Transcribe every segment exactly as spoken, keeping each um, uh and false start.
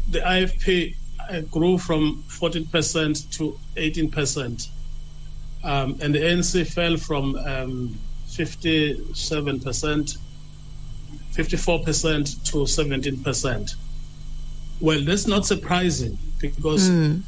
the I F P uh, grew from fourteen percent to eighteen percent. Um, and the A N C fell from um, fifty-seven percent, fifty-four percent to seventeen percent. Well, that's not surprising because mm.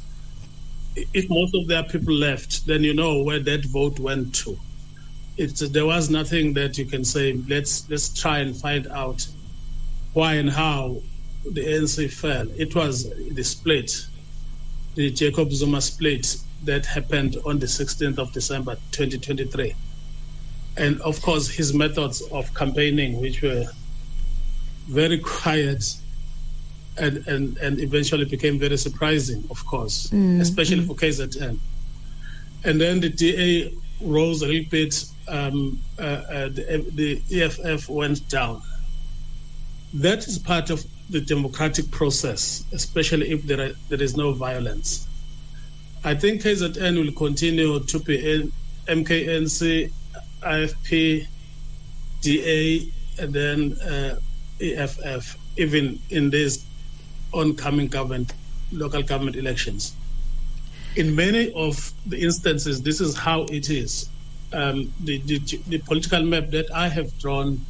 if most of their people left, then you know where that vote went to. It's, there was nothing that you can say, let's let's try and find out why and how the A N C fell. It was the split, the Jacob Zuma split that happened on the sixteenth of December twenty twenty-three. And of course, his methods of campaigning, which were very quiet and, and, and eventually became very surprising, of course, mm. especially mm. for K Z N. And then the D A rose a little bit, um, uh, uh, the, the E F F went down. That is part of the democratic process, especially if there, are, there is no violence. I think K Z N will continue to be M K N C, I F P, D A, and then uh, E F F, even in these oncoming government, local government elections. In many of the instances, this is how it is. Um, the, the, the political map that I have drawn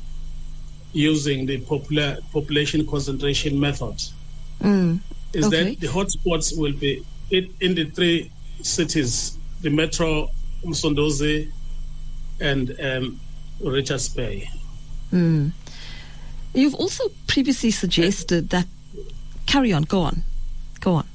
using the popular population concentration method mm, is okay. that the hotspots will be in, in the three cities, the Metro, Umsondozi, and um, Richards Bay. Mm. You've also previously suggested that... Carry on, go on, go on.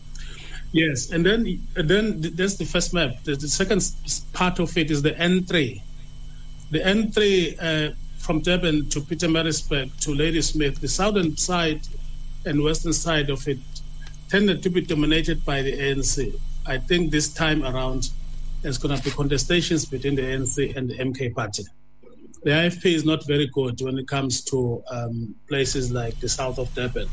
Yes, and then and then that's the first map. The, the second part of it is the N three. The N three uh, from Durban to Pietermaritzburg to Ladysmith, the southern side and western side of it tended to be dominated by the A N C. I think this time around there's going to be contestations between the A N C and the M K party. The I F P is not very good when it comes to um, places like the south of Durban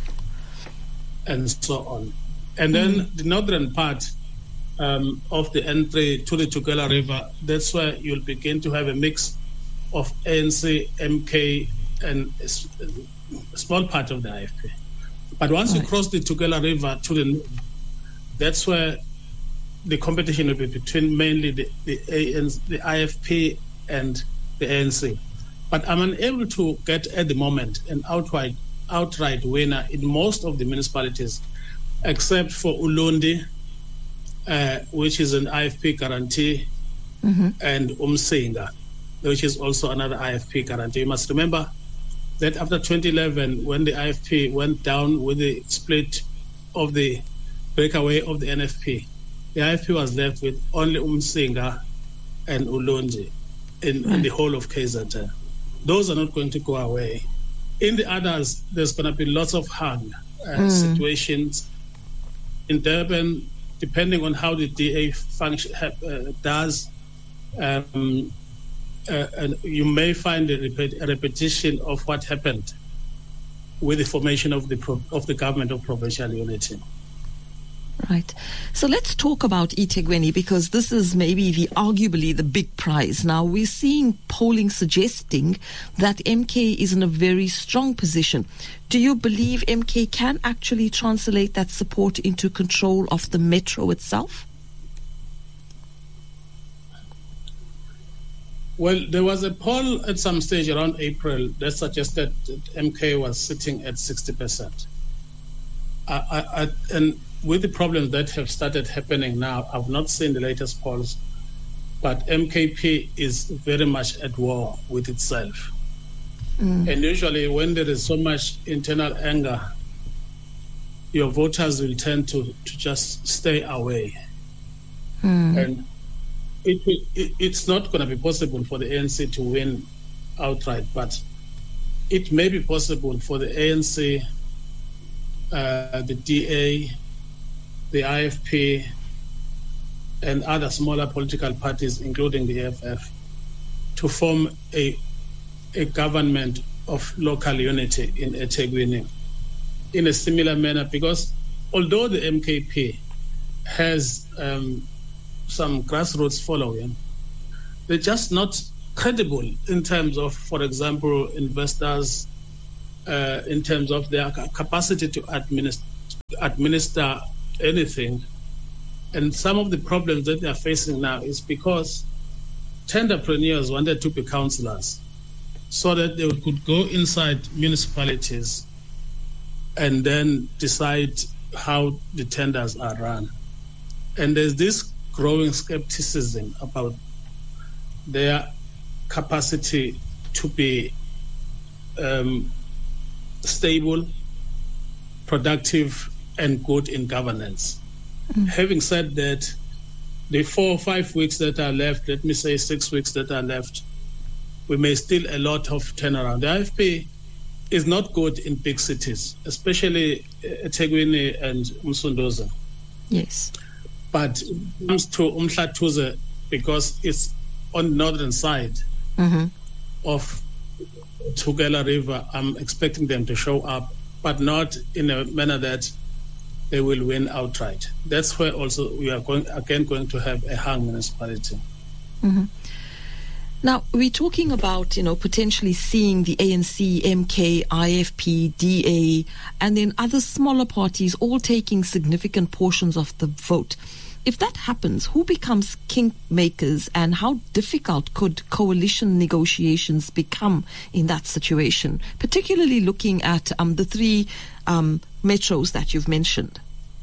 and so on. And then mm-hmm. the northern part um, of the N three to the Tugela River, that's where you'll begin to have a mix of A N C, M K, and a, a small part of the I F P. But once right. you cross the Tugela River to the north, that's where the competition will be between mainly the, the, A N C, the I F P and the A N C. But I'm unable to get at the moment an outright outright winner in most of the municipalities, except for Ulundi, uh, which is an I F P guarantee, mm-hmm. and Umsinga, which is also another I F P guarantee. You must remember that after twenty eleven, when the I F P went down with the split of the breakaway of the N F P, the I F P was left with only Umsinga and Ulundi in, right. in the whole of K Z N. Those are not going to go away. In the others, there's going to be lots of hung uh, mm. situations. In Durban, depending on how the D A function uh, does, um, uh, and you may find a, rep- a repetition of what happened with the formation of the pro- of the government of provincial unity. Right. So let's talk about eThekwini, because this is maybe the arguably the big prize. Now, we're seeing polling suggesting that M K is in a very strong position. Do you believe M K can actually translate that support into control of the metro itself? Well, there was a poll at some stage around April that suggested that M K was sitting at sixty percent. I, I, I, and with the problems that have started happening now, I've not seen the latest polls, but M K P is very much at war with itself. Mm. And usually when there is so much internal anger, your voters will tend to, to just stay away. Mm. And it, it it's not going to be possible for the A N C to win outright, but it may be possible for the A N C, uh, the D A, the I F P, and other smaller political parties, including the E F F, to form a a government of local unity in eThekwini in a similar manner, because although the M K P has um, some grassroots following, they're just not credible in terms of, for example, investors, uh, in terms of their capacity to administer administer anything. And some of the problems that they are facing now is because tenderpreneurs wanted to be councillors so that they could go inside municipalities and then decide how the tenders are run. And there's this growing skepticism about their capacity to be um, stable, productive, and good in governance. Mm. Having said that, the four or five weeks that are left, let me say six weeks that are left, we may still a lot of turnaround. The I F P is not good in big cities, especially eThekwini and Umsunduzi. Yes. But it comes to Umhlathuze because it's on the northern side mm-hmm. of Tugela River. I'm expecting them to show up, but not in a manner that they will win outright. That's where also we are going again going to have a hung municipality. Mm-hmm. Now, we're talking about, you know, potentially seeing the A N C, M K, I F P, D A, and then other smaller parties all taking significant portions of the vote. If that happens, who becomes kingmakers, and how difficult could coalition negotiations become in that situation, particularly looking at um, the three um, metros that you've mentioned?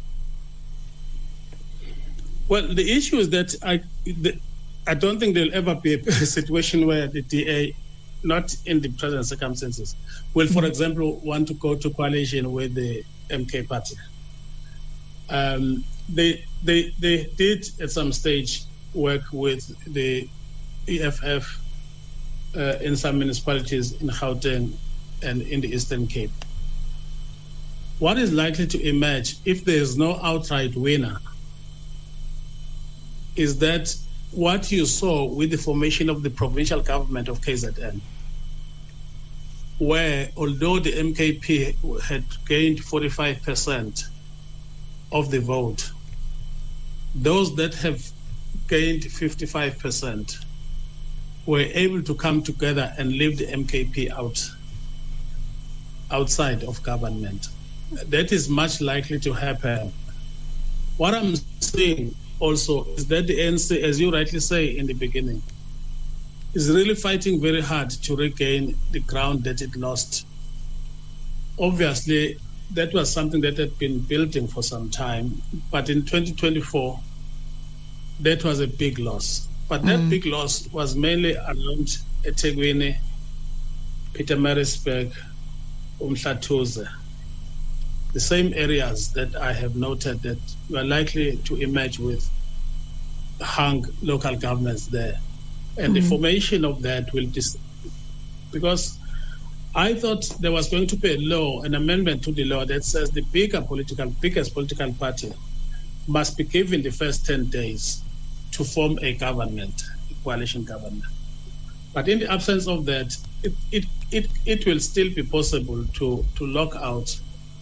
Well, the issue is that I... The, I don't think there'll ever be a situation where the D A, not in the present circumstances, will, for example, want to go to coalition with the M K party. Um, they, they, they did at some stage work with the E F F uh, in some municipalities in Gauteng and in the Eastern Cape. What is likely to emerge if there is no outright winner is that what you saw with the formation of the provincial government of K Z N, where although the M K P had gained forty-five percent of the vote, those that have gained fifty-five percent were able to come together and leave the M K P out, outside of government. That is much likely to happen. What I'm saying also is that the A N C, as you rightly say in the beginning, is really fighting very hard to regain the ground that it lost. Obviously, that was something that had been building for some time, but in twenty twenty-four, that was a big loss. But that mm. big loss was mainly around eThekwini, Pietermaritzburg, Umhlathuze, the same areas that I have noted that were likely to emerge with hung local governments there. And mm-hmm. the formation of that will dis- because I thought there was going to be a law, an amendment to the law that says the bigger political, biggest political party must be given the first ten days to form a government, a coalition government. But in the absence of that, it it, it, it will still be possible to, to lock out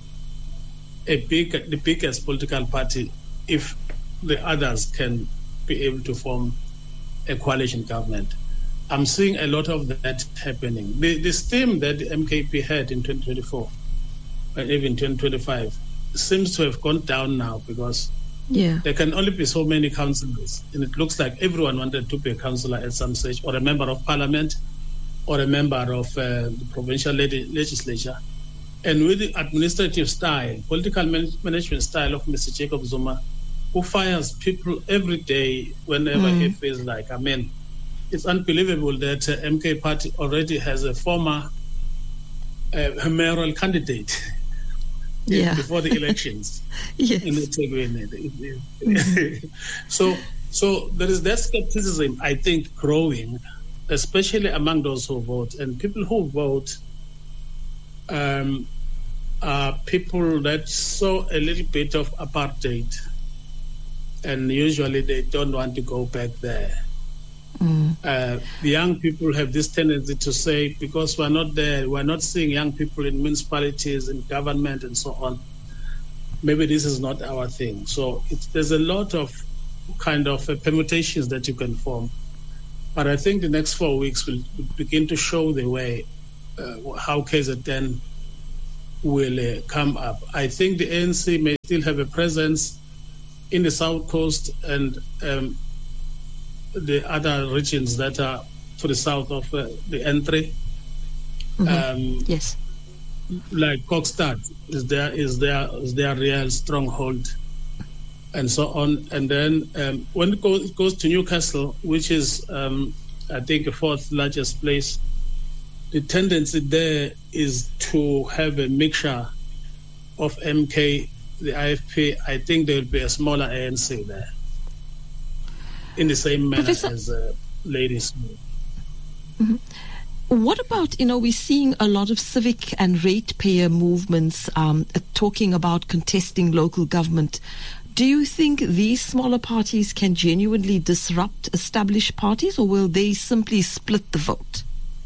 a big, the biggest political party if the others can be able to form a coalition government. I'm seeing a lot of that happening. The, the steam that the M K P had in twenty twenty-four and even twenty twenty-five seems to have gone down now because yeah. there can only be so many councillors. And it looks like everyone wanted to be a councillor at some stage, or a member of parliament, or a member of uh, the provincial legislature. And with the administrative style, political man- management style of Mister Jacob Zuma, who fires people every day whenever mm. he feels like, I mean, it's unbelievable that uh, M K party already has a former uh, mayoral candidate yeah. before the elections. Yes. In the mm-hmm. so, so there is that skepticism, I think, growing, especially among those who vote. And people who vote um, are people that saw a little bit of apartheid, and usually they don't want to go back there. Mm. Uh, the young people have this tendency to say, because we're not there, we're not seeing young people in municipalities, in government, and so on, maybe this is not our thing. So it's, there's a lot of kind of uh, permutations that you can form. But I think the next four weeks will, will begin to show the way uh, how K Z N will uh, come up. I think the A N C may still have a presence in the South Coast and um, the other regions that are to the south of uh, the N three. Mm-hmm. Um, yes. Like Kokstad is there is there is their real stronghold, and so on. And then um, when it goes, it goes to Newcastle, which is um, I think the fourth largest place, the tendency there is to have a mixture of M K, the I F P. I think there will be a smaller A N C there, in the same manner Professor- as uh, Ladies. Mm-hmm. What about, you know, we're seeing a lot of civic and ratepayer movements um, talking about contesting local government. Do you think these smaller parties can genuinely disrupt established parties, or will they simply split the vote?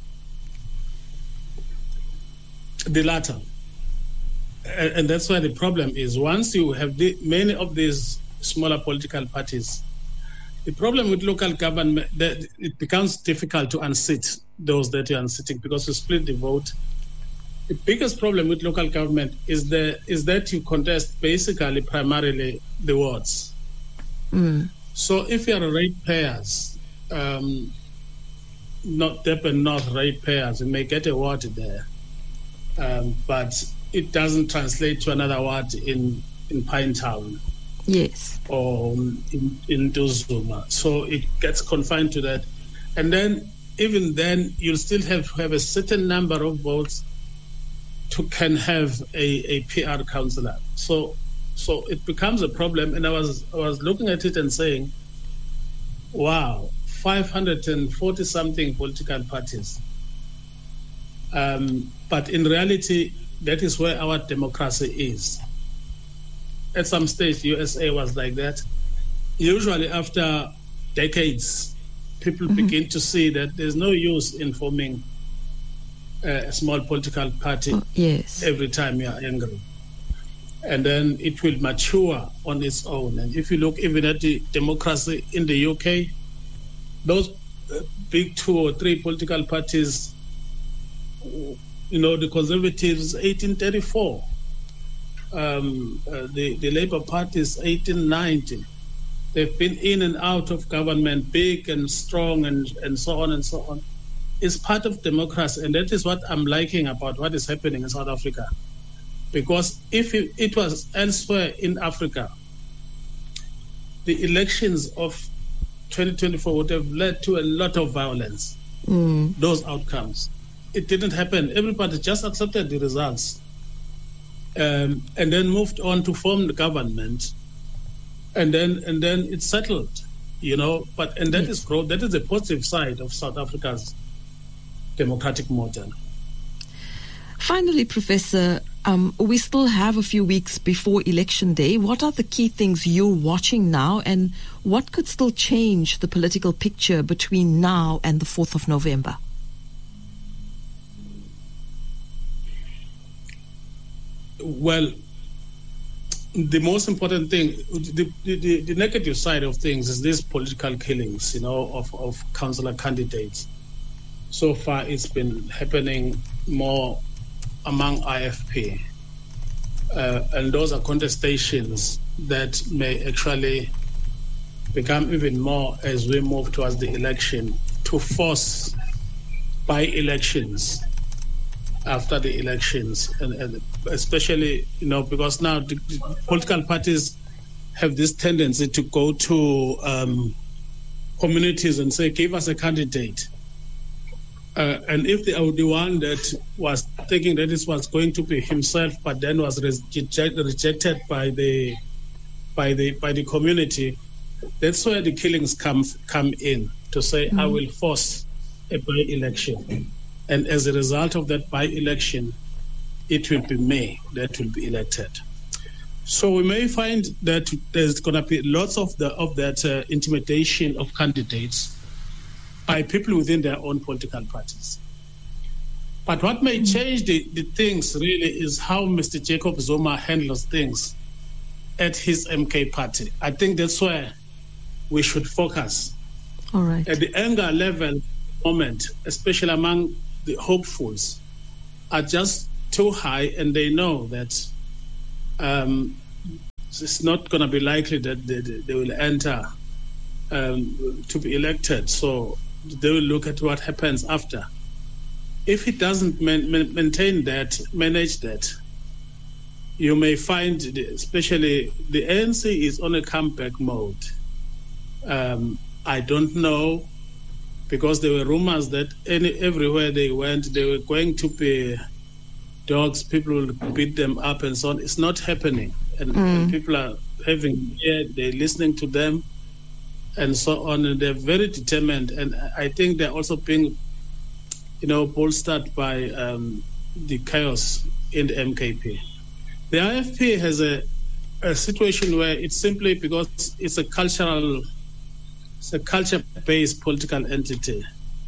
The latter. And that's why the problem is, once you have the, many of these smaller political parties, the problem with local government, that it becomes difficult to unseat those that you're unsitting because you split the vote. The biggest problem with local government is the is that you contest basically primarily the wards. Mm. So if you're ratepayers, um, not Durban North ratepayers, you may get a ward there, um, but it doesn't translate to another ward in, in Pinetown. Yes. Or in, in Duzuma. So it gets confined to that. And then, even then, you'll still have to have a certain number of votes to can have a, a P R councillor. So so it becomes a problem. And I was I was looking at it and saying, wow, five hundred forty something political parties. Um, but in reality, that is where our democracy is. At some stage, U S A was like that. Usually after decades, people mm-hmm. begin to see that there's no use in forming a small political party oh, yes. every time you're angry. And then it will mature on its own. And if you look even at the democracy in the U K, those big two or three political parties, you know, the Conservatives, eighteen thirty-four. Um, uh, the, the Labour Party is eighteen ninety. They've been in and out of government, big and strong, and, and so on and so on. It's part of democracy, and that is what I'm liking about what is happening in South Africa. Because if it, it was elsewhere in Africa, the elections of twenty twenty-four would have led to a lot of violence, mm. those outcomes. It didn't happen. Everybody just accepted the results. Um, and then moved on to form the government, and then and then it settled, you know. But and that yes. is growth. That is the positive side of South Africa's democratic model. Finally, Professor, um, we still have a few weeks before Election Day. What are the key things you're watching now, and what could still change the political picture between now and the fourth of November? Well, the most important thing, the, the, the negative side of things is these political killings, you know, of, of councillor candidates. So far, it's been happening more among I F P. Uh, and those are contestations that may actually become even more as we move towards the election to force by-elections after the elections, and, and especially, you know, because now the, the political parties have this tendency to go to um, communities and say, give us a candidate. Uh, and if they are the one that was thinking that this was going to be himself, but then was reject, rejected by the by the by the community, that's where the killings come come in to say, mm-hmm. I will force a by-election. And as a result of that by-election, it will be me that will be elected. So we may find that there's going to be lots of the of that uh, intimidation of candidates by people within their own political parties. But what may change the, the things really is how Mister Jacob Zuma handles things at his M K party. I think that's where we should focus. All right. At the anger level moment, especially among the hopefuls, are just too high, and they know that um, it's not going to be likely that they, they will enter um, to be elected. So they will look at what happens after. If it doesn't man, man, maintain that, manage that, you may find, especially the A N C is on a comeback mode. Um, I don't know, because there were rumors that any, everywhere they went, they were going to be dogs, people will beat them up and so on. It's not happening. And, mm. and people are having ear, they're listening to them and so on. And they're very determined. And I think they're also being, you know, bolstered by um, the chaos in the M K P. The I F P has a, a situation where it's simply because it's a cultural, it's a culture-based political entity.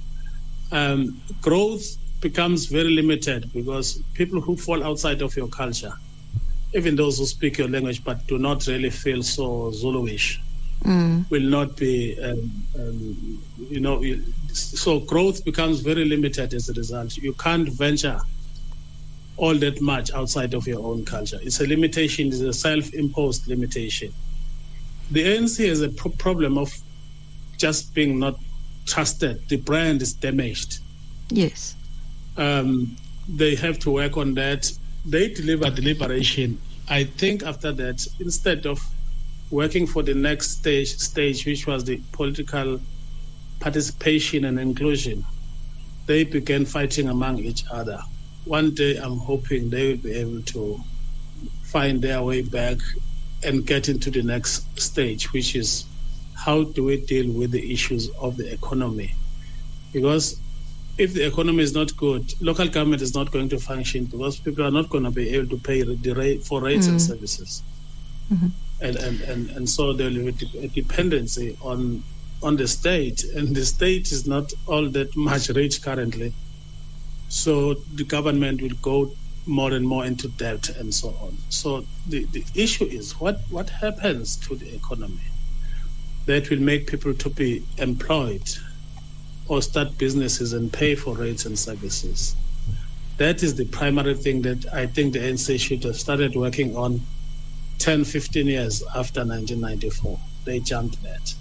Um, growth becomes very limited because people who fall outside of your culture, even those who speak your language but do not really feel so Zuluish, mm. will not be, um, um, you know, so growth becomes very limited as a result. You can't venture all that much outside of your own culture. It's a limitation, it's a self-imposed limitation. The A N C has a pro- problem of just being not trusted. The brand is damaged. Yes. Um, they have to work on that. They deliver deliberation. I think after that, instead of working for the next stage, stage which was the political participation and inclusion, they began fighting among each other. One day, I'm hoping they will be able to find their way back and get into the next stage, which is how do we deal with the issues of the economy? Because if the economy is not good, local government is not going to function because people are not going to be able to pay the rate for rates mm-hmm. and services. Mm-hmm. And, and, and, and so there will be a dependency on, on the state, and the state is not all that much rich currently. So the government will go more and more into debt and so on. So the, the issue is what, what happens to the economy that will make people to be employed or start businesses and pay for rates and services. That is the primary thing that I think the A N C should have started working on ten, fifteen years after nineteen ninety-four. They jumped that.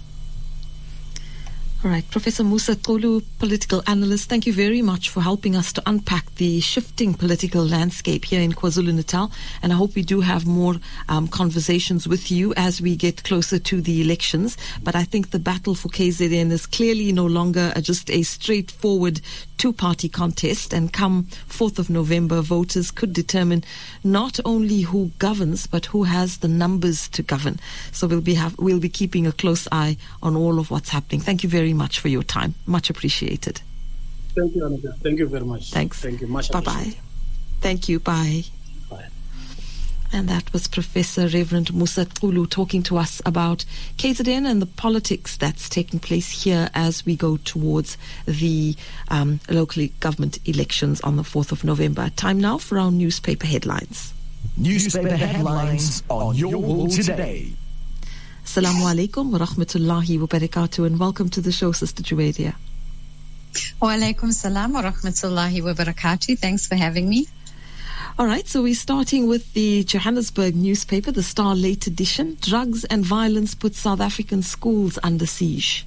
All right, Professor Musa Xulu, political analyst, thank you very much for helping us to unpack the shifting political landscape here in KwaZulu-Natal. And I hope we do have more um, conversations with you as we get closer to the elections. But I think the battle for K Z N is clearly no longer just a straightforward two-party contest. And come fourth of November, voters could determine not only who governs, but who has the numbers to govern. So we'll be have, we'll be keeping a close eye on all of what's happening. Thank you very much for your time. Much appreciated. Thank you, Annika. Thank you very much. Thanks. Thank you. Much Bye-bye. Thank you. Bye. Bye. And that was Professor Reverend Musa Xulu talking to us about K Z N and the politics that's taking place here as we go towards the um, local government elections on the fourth of November. Time now for our newspaper headlines. Newspaper headlines on Your World Today. Assalamu alaikum wa rahmatullahi wa barakatuh, and welcome to the show, Sister Juwadia. Wa alaikum salam wa rahmatullahi wa barakatuh. Thanks for having me. All right, so we're starting with the Johannesburg newspaper, the Star Late Edition. Drugs and violence put South African schools under siege.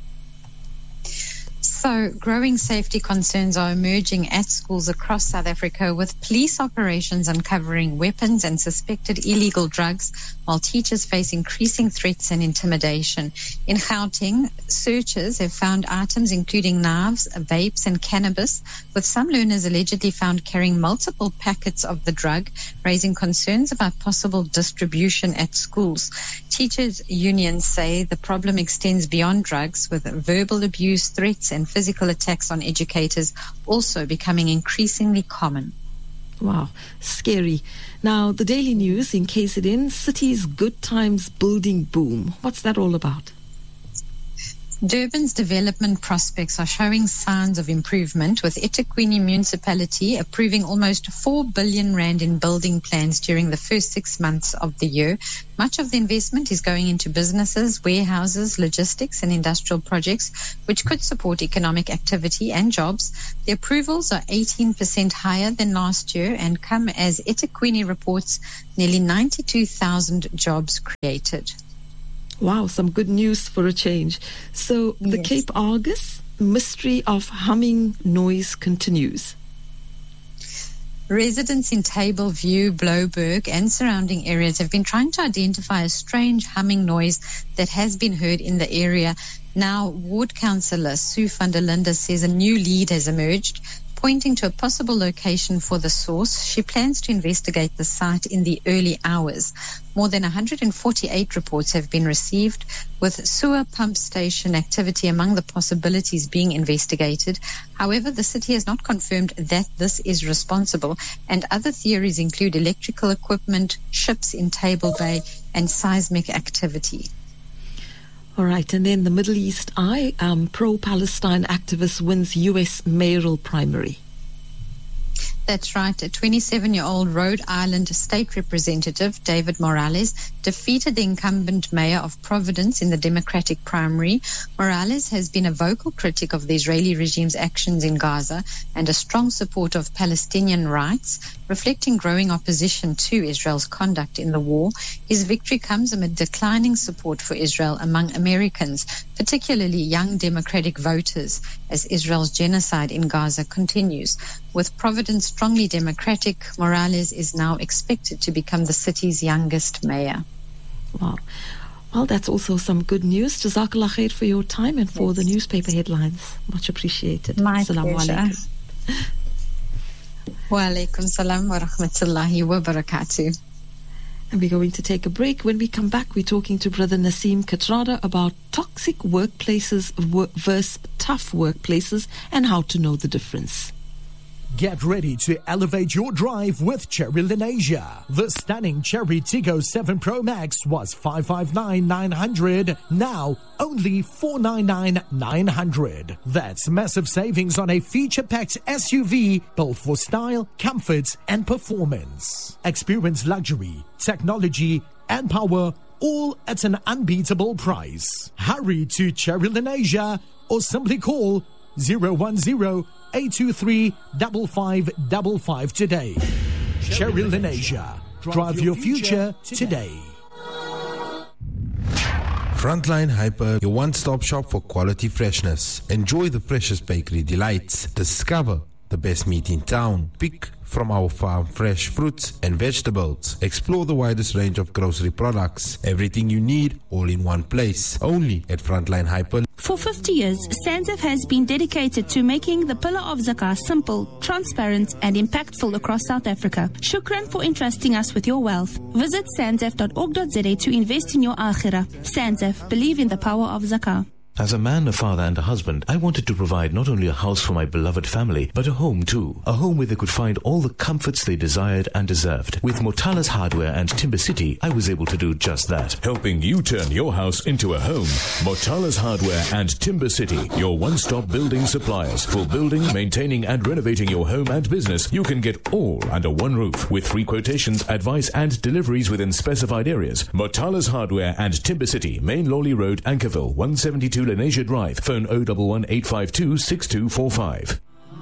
So, growing safety concerns are emerging at schools across South Africa, with police operations uncovering weapons and suspected illegal drugs, while teachers face increasing threats and intimidation. In Gauteng, searchers have found items including knives, vapes, and cannabis, with some learners allegedly found carrying multiple packets of the drug, raising concerns about possible distribution at schools. Teachers' unions say the problem extends beyond drugs, with verbal abuse, threats, and physical attacks on educators also becoming increasingly common. Wow, scary. Now, the Daily News in K Z N, city's good times building boom. What's that all about? Durban's development prospects are showing signs of improvement, with eThekwini municipality approving almost four billion rand in building plans during the first six months of the year. Much of the investment is going into businesses, warehouses, logistics and industrial projects, which could support economic activity and jobs. The approvals are eighteen percent higher than last year and come as eThekwini reports nearly ninety-two thousand jobs created. Wow, some good news for a change. So the Yes. Cape Argus mystery of humming noise continues. Residents in Tableview, Blouberg and surrounding areas have been trying to identify a strange humming noise that has been heard in the area. Now, Ward Councillor Sue van der Linde says a new lead has emerged, pointing to a possible location for the source. She plans to investigate the site in the early hours. More than one hundred forty-eight reports have been received, with sewer pump station activity among the possibilities being investigated. However, the city has not confirmed that this is responsible, and other theories include electrical equipment, ships in Table Bay, and seismic activity. All right, and then the Middle East Eye, um, pro-Palestine activist wins U S mayoral primary. That's right. A twenty-seven-year-old Rhode Island state representative, David Morales, defeated the incumbent mayor of Providence in the Democratic primary. Morales has been a vocal critic of the Israeli regime's actions in Gaza and a strong supporter of Palestinian rights, reflecting growing opposition to Israel's conduct in the war. His victory comes amid declining support for Israel among Americans, particularly young Democratic voters, as Israel's genocide in Gaza continues. With Providence strongly Democratic, Morales is now expected to become the city's youngest mayor. Wow. Well, that's also some good news. Jazakallah khair for your time and for Yes. the newspaper headlines. Much appreciated. My Assalamu pleasure. alaikum. Wa alaikum salam wa rahmatullahi wa barakatuh. And we're going to take a break. When we come back, we're talking to Brother Naseem Katrada about toxic workplaces wo- versus tough workplaces and how to know the difference. Get ready to elevate your drive with Cherry Lanesia. The stunning Cherry Tiggo seven Pro Max was five five nine nine hundred, now only four nine nine nine hundred. That's massive savings on a feature-packed S U V built for style, comfort and performance. Experience luxury, technology and power, all at an unbeatable price. Hurry to Cherry Lanesia or simply call zero one zero eight two three five five five five today. Cherry Lanesia. Drive your future today. Frontline Hyper, your one-stop shop for quality freshness. Enjoy the freshest bakery delights. Discover the best meat in town. Pick from our farm fresh fruits and vegetables. Explore the widest range of grocery products. Everything you need, all in one place. Only at Frontline Hyper. For fifty years, SANZAF has been dedicated to making the pillar of Zakah simple, transparent and impactful across South Africa. Shukran for entrusting us with your wealth. Visit sanzaf dot org dot za to invest in your akhirah. SANZAF, believe in the power of Zakah. As a man, a father and a husband, I wanted to provide not only a house for my beloved family, but a home too. A home where they could find all the comforts they desired and deserved. With Motala's Hardware and Timber City, I was able to do just that. Helping you turn your house into a home. Motala's Hardware and Timber City, your one-stop building suppliers. For building, maintaining and renovating your home and business, you can get all under one roof with free quotations, advice and deliveries within specified areas. Motala's Hardware and Timber City, Main Lawley Road, Ankerville, one seventy-two Lenasia Drive. Phone zero one one eight five two six two four five.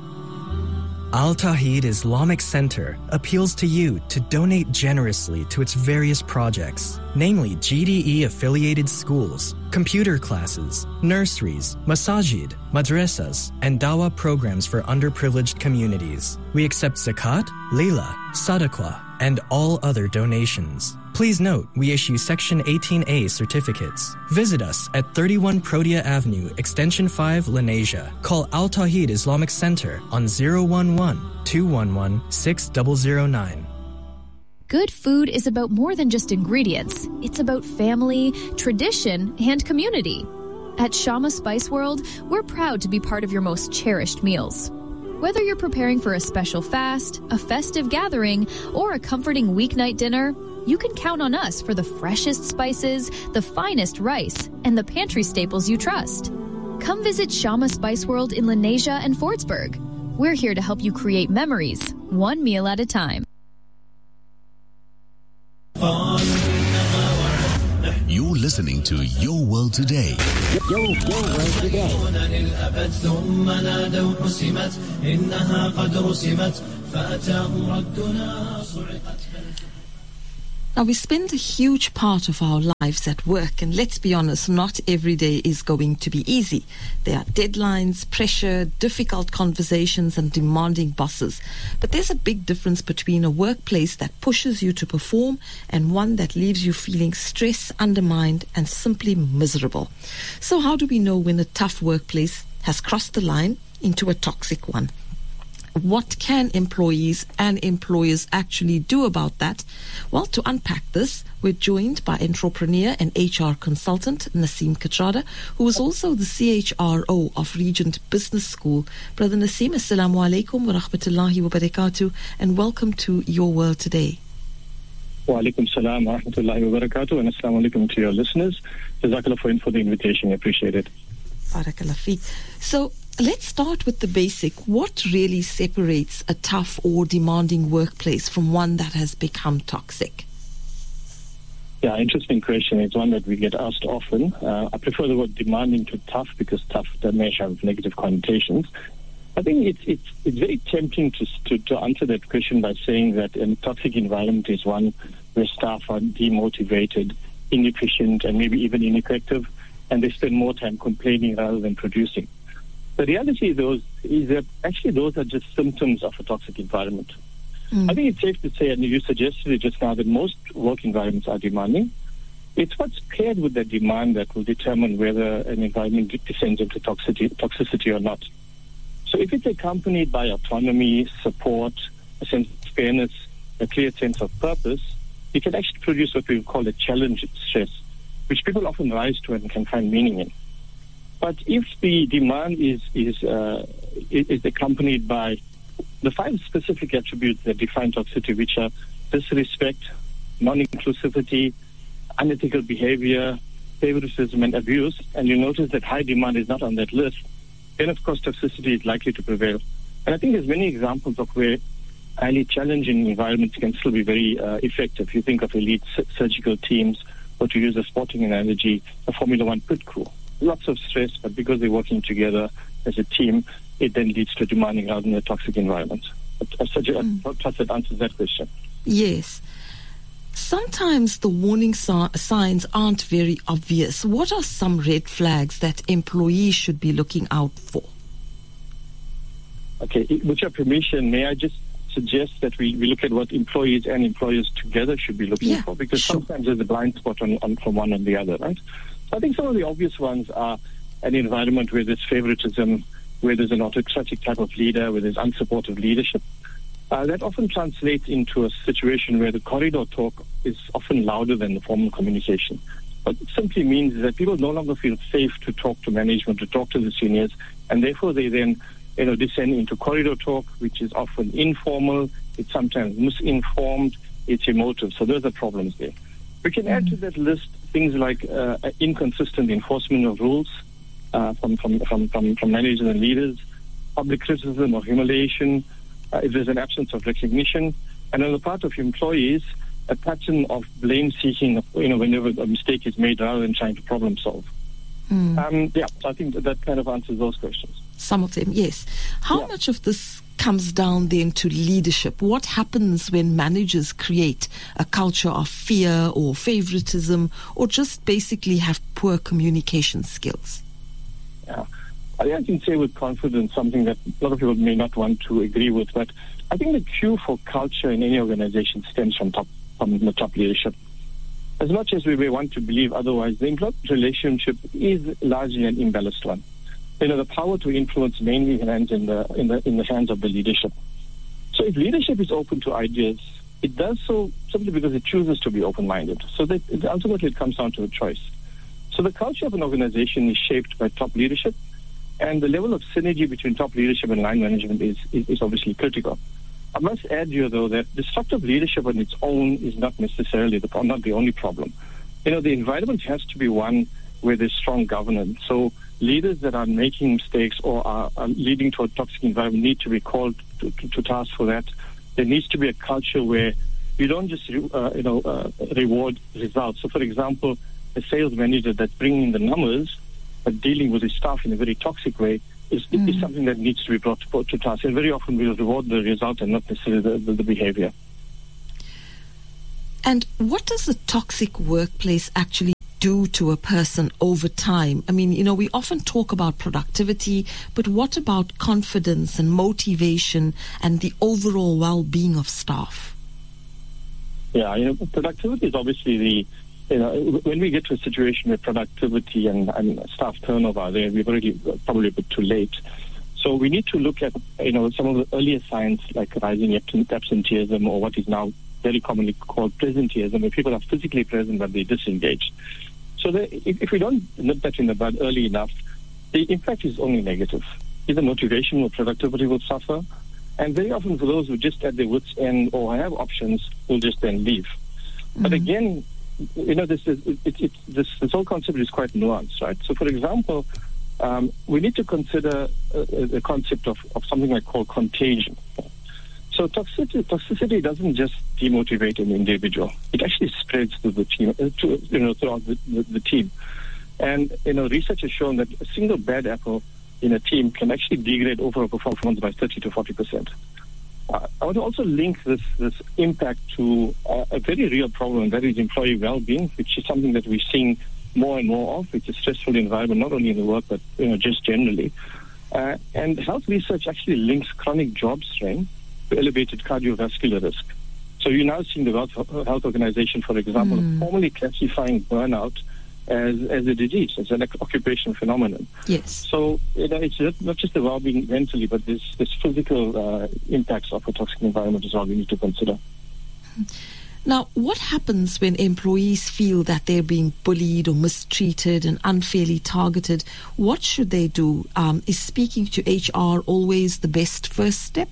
Al Tawheed Islamic Center appeals to you to donate generously to its various projects, namely G D E-affiliated schools, computer classes, nurseries, masajid, madrasas, and dawah programs for underprivileged communities. We accept zakat, lila, sadaqah, and all other donations. Please note, we issue Section eighteen A certificates. Visit us at thirty-one Protea Avenue, Extension five, Lenasia. Call Al Tawheed Islamic Center on zero one one two one one six zero zero nine. Good food is about more than just ingredients. It's about family, tradition, and community. At Shama Spice World, we're proud to be part of your most cherished meals. Whether you're preparing for a special fast, a festive gathering, or a comforting weeknight dinner, you can count on us for the freshest spices, the finest rice, and the pantry staples you trust. Come visit Shama Spice World in Lenasia and Fortsburg. We're here to help you create memories, one meal at a time. You're listening to Your World Today. Your, your World Today. Now, we spend a huge part of our lives at work, and let's be honest, not every day is going to be easy. There are deadlines, pressure, difficult conversations, and demanding bosses. But there's a big difference between a workplace that pushes you to perform and one that leaves you feeling stressed, undermined, and simply miserable. So how do we know when a tough workplace has crossed the line into a toxic one? What can employees and employers actually do about that? Well, to unpack this, we're joined by entrepreneur and H R consultant Naseem Kathrada, who is also the C H R O of Regent Business School. Brother Naseem, assalamu alaikum wa rahmatullahi wa barakatuh, and welcome to Your World Today. Wa alaikum salam wa rahmatullahi wa barakatuh, and assalamu alaikum to your listeners. Jazakallah for the invitation. I appreciate it. Barakallah feek. So, let's start with the basic. What really separates a tough or demanding workplace from one that has become toxic? Yeah, interesting question. It's one that we get asked often. Uh, I prefer the word demanding to tough because tough that may have negative connotations. I think it's it's it's very tempting to, to to answer that question by saying that a toxic environment is one where staff are demotivated, inefficient, and maybe even ineffective, and they spend more time complaining rather than producing. The reality of those is that actually those are just symptoms of a toxic environment. Mm. I think it's safe to say, and you suggested it just now, that most work environments are demanding. It's what's paired with that demand that will determine whether an environment descends into toxicity, toxicity or not. So if it's accompanied by autonomy, support, a sense of fairness, a clear sense of purpose, it can actually produce what we call a challenge stress, which people often rise to and can find meaning in. But if the demand is is uh, is accompanied by the five specific attributes that define toxicity, which are disrespect, non-inclusivity, unethical behavior, favoritism, and abuse, and you notice that high demand is not on that list, then of course toxicity is likely to prevail. And I think there's many examples of where highly challenging environments can still be very uh, effective. You think of elite surgical teams, or to use a sporting analogy, a Formula One pit crew. Lots of stress, but because they're working together as a team, it then leads to demanding rather than a toxic environment. I suggest mm. that answers that question. Yes. Sometimes the warning si- signs aren't very obvious. What are some red flags that employees should be looking out for? Okay, with your permission, may I just suggest that we, we look at what employees and employers together should be looking yeah, for? Because sure. sometimes there's a blind spot on, on from one and the other, right? I think some of the obvious ones are an environment where there's favoritism, where there's an autocratic type of leader, where there's unsupportive leadership. Uh, that often translates into a situation where the corridor talk is often louder than the formal communication. What it simply means is that people no longer feel safe to talk to management, to talk to the seniors, and therefore they then you know, descend into corridor talk, which is often informal, it's sometimes misinformed, it's emotive. So those are problems there. We can add to that list things like uh, inconsistent enforcement of rules uh, from, from, from, from, from managers and leaders, public criticism or humiliation, uh, if there's an absence of recognition, and on the part of employees, a pattern of blame-seeking, you know, whenever a mistake is made rather than trying to problem solve. Mm. Um, yeah, so I think that, that kind of answers those questions. Some of them, yes. How yeah. much of this comes down then to leadership? What happens when managers create a culture of fear or favoritism or just basically have poor communication skills? Yeah, I, I can say with confidence something that a lot of people may not want to agree with, but I think the cue for culture in any organization stems from top from the top leadership. As much as we may want to believe otherwise, the employee relationship is largely an imbalanced one. You know, the power to influence mainly lands in the in the in the hands of the leadership. So if leadership is open to ideas, it does so simply because it chooses to be open-minded. So that it, ultimately it comes down to a choice. So the culture of an organization is shaped by top leadership, and the level of synergy between top leadership and line management is, is, is obviously critical. I must add here, though, that destructive leadership on its own is not necessarily the not the only problem. You know, the environment has to be one where there's strong governance. So leaders that are making mistakes or are, are leading to a toxic environment need to be called to, to, to task for that. There needs to be a culture where you don't just uh, you know uh, reward results. So, for example, a sales manager that's bringing in the numbers but dealing with his staff in a very toxic way is, mm. is something that needs to be brought to, to task. And very often we'll reward the result and not necessarily the, the, the behavior. And what does a toxic workplace actually do to a person over time? I mean, you know, we often talk about productivity, but what about confidence and motivation and the overall well-being of staff? Yeah, you know, productivity is obviously the, you know, when we get to a situation where productivity and, and staff turnover are there, we're already probably a bit too late. So we need to look at, you know, some of the earlier signs like rising absenteeism or what is now very commonly called presenteeism, where people are physically present but they're disengaged. So the, if, if we don't nip that in the bud early enough, the impact is only negative. Either motivation or productivity will suffer, and very often for those who just at their wits' end or have options will just then leave. Mm-hmm. But again, you know, this is it, it, it, this this whole concept is quite nuanced, right? So, for example, um, we need to consider the concept of, of something like called contagion. So toxicity, toxicity doesn't just demotivate an individual; it actually spreads to the team, uh, to, you know, throughout the, the, the team. And you know, research has shown that a single bad apple in a team can actually degrade overall performance by thirty to forty percent. Uh, I want to also link this this impact to uh, a very real problem, that is employee well-being, which is something that we're seeing more and more of. It's a stressful environment, not only in the work, but you know, just generally. Uh, and health research actually links chronic job strain to elevated cardiovascular risk. So you're now seeing the World Health Organization, for example, mm. formally classifying burnout as as a disease, as an occupational phenomenon. Yes. So you know, it's not just the well-being mentally, but this this physical uh, impacts of a toxic environment as well we need to consider. Now, what happens when employees feel that they're being bullied or mistreated and unfairly targeted? What should they do? Um, is speaking to H R always the best first step?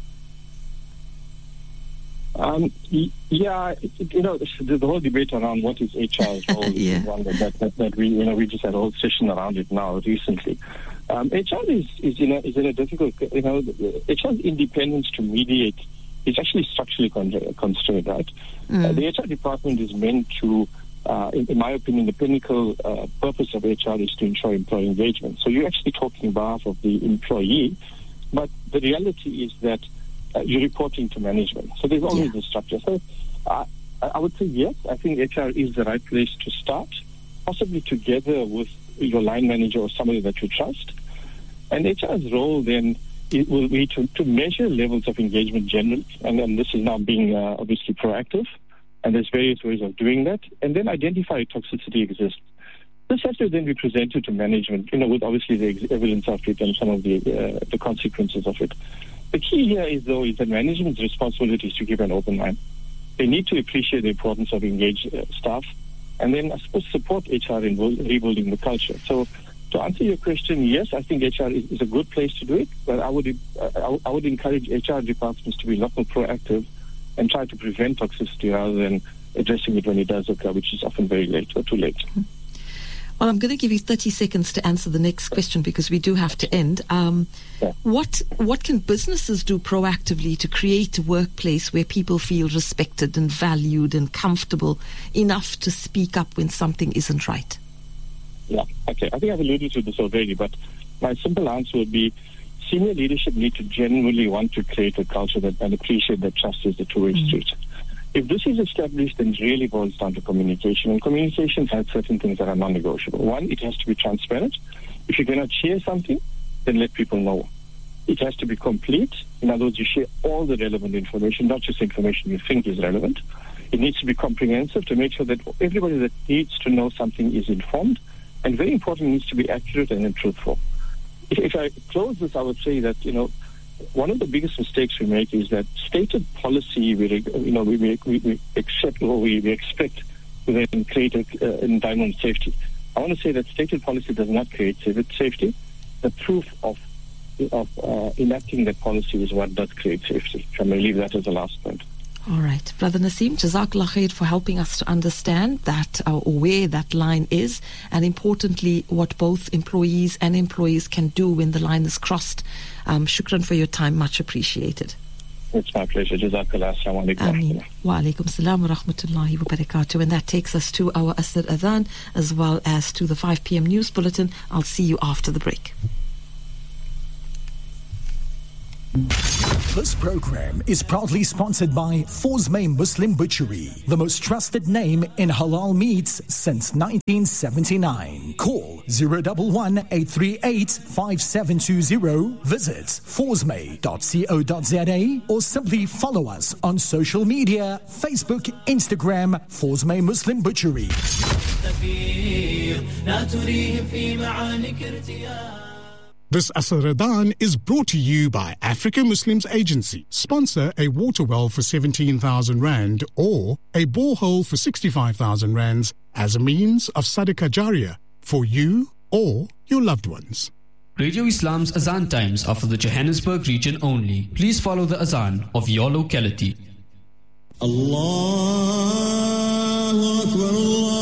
Um, yeah, it, you know, the, the whole debate around what is H R's role yeah. is one that, that, that we, you know, we just had a whole session around it now recently. Um, H R is, is, you know, is in a difficult, you know, H R's independence to mediate is actually structurally con- constrained, right? Mm. Uh, the H R department is meant to, uh, in, in my opinion, the pinnacle uh, purpose of H R is to ensure employee engagement. So you're actually talking on behalf of the employee, but the reality is that Uh, you're reporting to management. So there's always yeah. a structure. So uh, I would say yes, I think H R is the right place to start, possibly together with your line manager or somebody that you trust. And H R's role then it will be to, to measure levels of engagement generally, and then this is now being uh, obviously proactive, and there's various ways of doing that, and then identify if toxicity exists. This has to then be presented to management, you know, with obviously the ex- evidence of it and some of the uh, the consequences of it. The key here is, though, is that management's responsibility is to keep an open mind. They need to appreciate the importance of engaged uh, staff, and then, I suppose, support H R in rebuilding the culture. So, to answer your question, yes, I think H R is, is a good place to do it, but I would uh, I would encourage H R departments to be a lot more proactive and try to prevent toxicity rather than addressing it when it does occur, which is often very late or too late. Mm-hmm. Well, I'm going to give you thirty seconds to answer the next question because we do have to end. Um, yeah. What what can businesses do proactively to create a workplace where people feel respected and valued and comfortable enough to speak up when something isn't right? Yeah, okay. I think I've alluded to this already, but my simple answer would be senior leadership need to genuinely want to create a culture that and appreciate that trust is the two-way mm-hmm. street. If this is established, then it really boils down to communication. And communication has certain things that are non-negotiable. One, it has to be transparent. If you cannot share something, then let people know. It has to be complete. In other words, you share all the relevant information, not just information you think is relevant. It needs to be comprehensive to make sure that everybody that needs to know something is informed. And very important, it needs to be accurate and truthful. If, if I close this, I would say that, you know, one of the biggest mistakes we make is that stated policy we, you know, we, we, we accept or we, we expect to then create an uh, environment of safety. I want to say that stated policy does not create safety. The proof of of uh, enacting that policy is what does create safety. I may leave that as the last point. All right. Brother Naseem, Jazakallah khair for helping us to understand that, uh, where that line is, and importantly, what both employees and employees can do when the line is crossed. Um, shukran for your time. Much appreciated. It's my pleasure. Jazakallah. Assalamu alaikum. Ameen. Wa alaikum salam wa rahmatullahi wa barakatuh. And that takes us to our Asr Adhan as well as to the five p.m. news bulletin. I'll see you after the break. This program is proudly sponsored by Fawzmay Muslim Butchery, the most trusted name in halal meats since nineteen seventy-nine. Call zero one one, eight three eight, five seven two zero. Visit fawzmay dot co dot za or simply follow us on social media, Facebook, Instagram, Fawzmay Muslim Butchery. This Asr Adhan is brought to you by Africa Muslims Agency. Sponsor a water well for seventeen thousand rand or a borehole for sixty-five thousand rands as a means of Sadaqah Jariyah for you or your loved ones. Radio Islam's Azan times are for the Johannesburg region only. Please follow the Azan of your locality. Allahu Akbar, Allah.